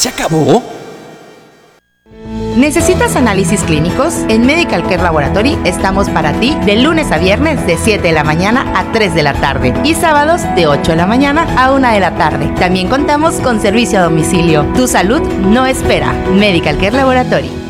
se acabó? ¿Necesitas análisis clínicos? En Medical Care Laboratory estamos para ti de lunes a viernes de 7 de la mañana a 3 de la tarde y sábados de 8 de la mañana a 1 de la tarde. También contamos con servicio a domicilio. Tu salud no espera. Medical Care Laboratory.